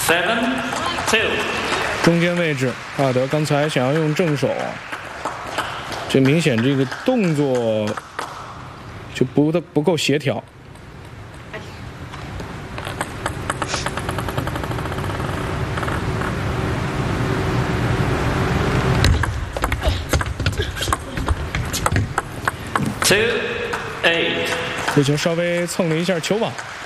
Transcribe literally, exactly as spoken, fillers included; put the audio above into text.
seven two。 中间位置，阿德刚才想要用正手，这明显这个动作就不不够协调。 two eight。 这球稍微蹭了一下球网。